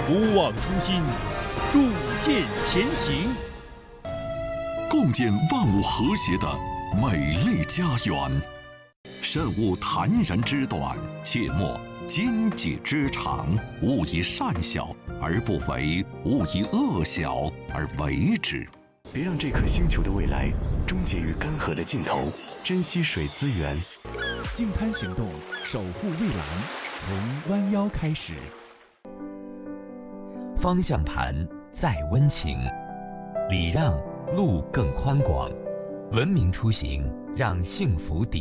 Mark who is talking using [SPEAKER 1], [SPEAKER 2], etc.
[SPEAKER 1] 不忘初心，铸剑前行，
[SPEAKER 2] 共建万物和谐的美丽家园。慎勿谗人之短，切莫奸己之长。勿以善小而不为，勿以恶小而为之。
[SPEAKER 3] 别让这颗星球的未来终结于干涸的尽头，珍惜水资源。
[SPEAKER 4] 净滩行动，守护蔚蓝，从弯腰开始。
[SPEAKER 5] 方向盘再温情，礼让路更宽广，文明出行，让幸福抵